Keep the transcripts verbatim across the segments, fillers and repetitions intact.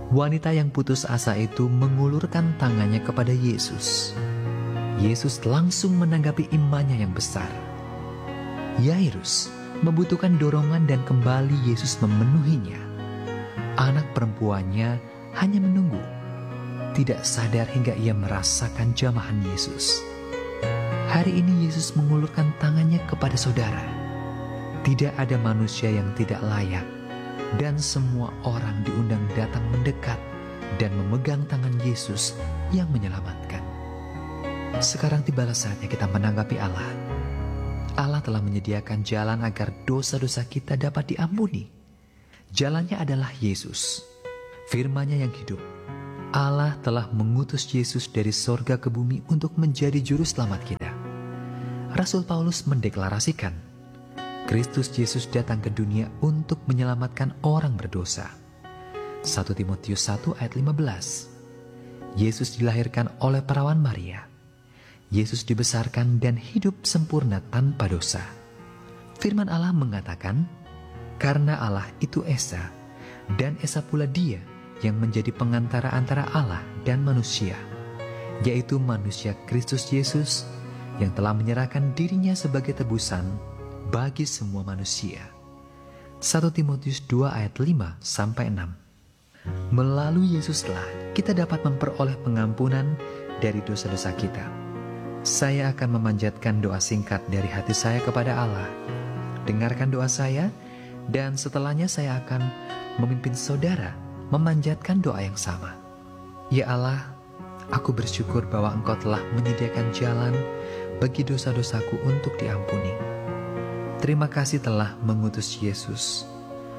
Wanita yang putus asa itu mengulurkan tangannya kepada Yesus. Yesus langsung menanggapi imannya yang besar. Yairus membutuhkan dorongan dan kembali Yesus memenuhinya. Anak perempuannya hanya menunggu, tidak sadar hingga ia merasakan jamahan Yesus. Hari ini Yesus mengulurkan tangannya kepada saudara. Tidak ada manusia yang tidak layak, dan semua orang diundang datang mendekat dan memegang tangan Yesus yang menyelamatkan. Sekarang tibalah saatnya kita menanggapi Allah. Allah telah menyediakan jalan agar dosa-dosa kita dapat diampuni. Jalannya adalah Yesus, firman-Nya yang hidup. Allah telah mengutus Yesus dari sorga ke bumi untuk menjadi juru selamat kita. Rasul Paulus mendeklarasikan, Kristus Yesus datang ke dunia untuk menyelamatkan orang berdosa. satu Timotius satu ayat lima belas. Yesus dilahirkan oleh perawan Maria. Yesus dibesarkan dan hidup sempurna tanpa dosa. Firman Allah mengatakan, karena Allah itu Esa, dan Esa pula Dia yang menjadi pengantara antara Allah dan manusia, yaitu manusia Kristus Yesus yang telah menyerahkan dirinya sebagai tebusan bagi semua manusia. satu Timotius dua ayat lima sampai enam. Melalui Yesuslah kita dapat memperoleh pengampunan dari dosa-dosa kita. Saya akan memanjatkan doa singkat dari hati saya kepada Allah. Dengarkan doa saya, dan setelahnya saya akan memimpin saudara memanjatkan doa yang sama. Ya Allah, aku bersyukur bahwa Engkau telah menyediakan jalan bagi dosa-dosaku untuk diampuni. Terima kasih telah mengutus Yesus,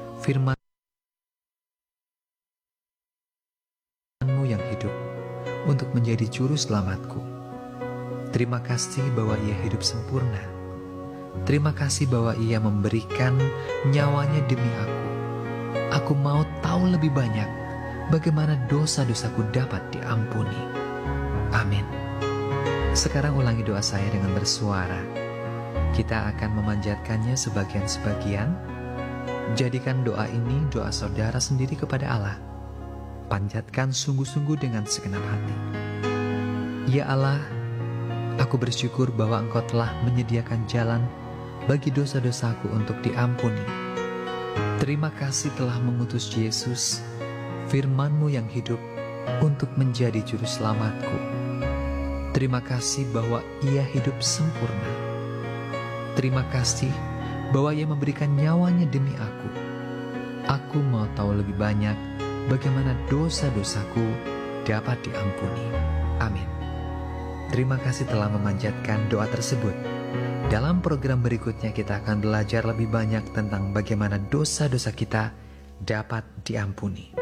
firman-Mu yang hidup, untuk menjadi juru selamatku. Terima kasih bahwa Ia hidup sempurna. Terima kasih bahwa Ia memberikan nyawanya demi aku. Aku mau tahu lebih banyak bagaimana dosa-dosaku dapat diampuni. Amin. Sekarang ulangi doa saya dengan bersuara. Kita akan memanjatkannya sebagian-sebagian. Jadikan doa ini doa saudara sendiri kepada Allah. Panjatkan sungguh-sungguh dengan segenap hati. Ya Allah, aku bersyukur bahwa Engkau telah menyediakan jalan bagi dosa-dosaku untuk diampuni. Terima kasih telah mengutus Yesus, firman-Mu yang hidup, untuk menjadi juru selamatku. Terima kasih bahwa Ia hidup sempurna. Terima kasih bahwa Ia memberikan nyawanya demi aku. Aku mau tahu lebih banyak bagaimana dosa-dosaku dapat diampuni. Amin. Terima kasih telah memanjatkan doa tersebut. Dalam program berikutnya kita akan belajar lebih banyak tentang bagaimana dosa-dosa kita dapat diampuni.